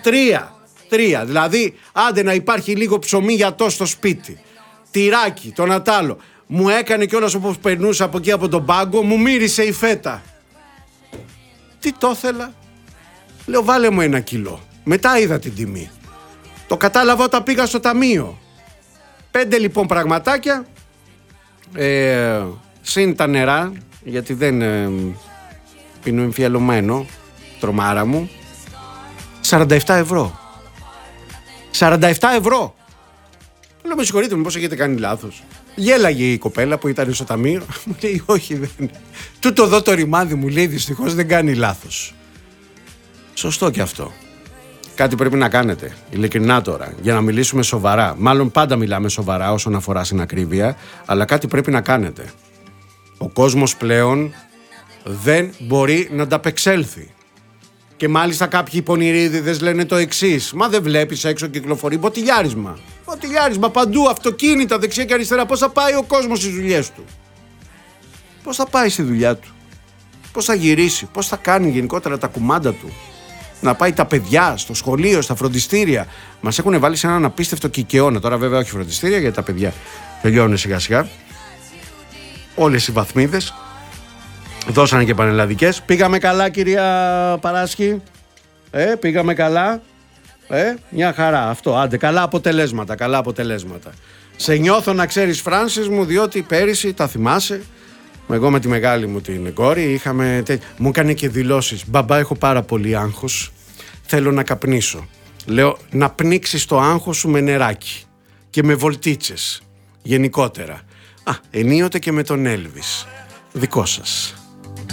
Τρία. Δηλαδή, άντε να υπάρχει λίγο ψωμί γιατό στο σπίτι. Τυράκι, το Νατάλο. Μου έκανε κιόλας όπως περνούσα από εκεί από τον πάγκο, μου μύρισε η φέτα. Τι το ήθελα. Λέω βάλε μου 1 κιλό. Μετά είδα την τιμή. Το κατάλαβα όταν πήγα στο ταμείο. 5 λοιπόν πραγματάκια. Συν τα νερά, γιατί δεν πίνω εμφιαλωμένο, τρομάρα μου. 47 ευρώ. 47 ευρώ. Λέω με συγχωρείτε, μήπως έχετε κάνει λάθος. Γέλαγε η κοπέλα που ήταν στο ταμείο. Μου λέει όχι, δεν. Τούτο εδώ το ρημάδι μου λέει δυστυχώς δεν κάνει λάθος. Σωστό και αυτό. Κάτι πρέπει να κάνετε, ειλικρινά τώρα, για να μιλήσουμε σοβαρά. Μάλλον πάντα μιλάμε σοβαρά όσον αφορά στην ακρίβεια, αλλά κάτι πρέπει να κάνετε. Ο κόσμος πλέον δεν μπορεί να ανταπεξέλθει. Και μάλιστα κάποιοι πονηρίδιδες λένε το εξής. Μα δεν βλέπεις έξω κυκλοφορεί μποτιλιάρισμα. Μποτιλιάρισμα παντού, αυτοκίνητα δεξιά και αριστερά. Πώς θα πάει ο κόσμος στις δουλειές του. Πώς θα πάει στη δουλειά του. Πώς θα γυρίσει. Πώς θα κάνει γενικότερα τα κουμάντα του. Να πάει τα παιδιά στο σχολείο, στα φροντιστήρια. Μας έχουν βάλει σε έναν απίστευτο κικαιώνα. Τώρα βέβαια όχι φροντιστήρια γιατί τα παιδιά τελειώνουν σιγά σιγά. Όλες οι βαθμίδες. Δώσανε και πανελλαδικές. Πήγαμε καλά κυρία Παράσχη. Πήγαμε καλά. Μια χαρά αυτό. Άντε καλά αποτελέσματα. Σε νιώθω να ξέρεις Φράνσις μου, διότι πέρυσι τα θυμάσαι. Εγώ με τη μεγάλη μου την κόρη μου έκανε και δηλώσεις. Μπαμπά έχω πάρα πολύ άγχος. Θέλω να καπνίσω. Λέω να πνίξεις το άγχος σου με νεράκι. Και με βολτίτσες. Γενικότερα. Ενίοτε και με τον Έλβις. Δικό σας.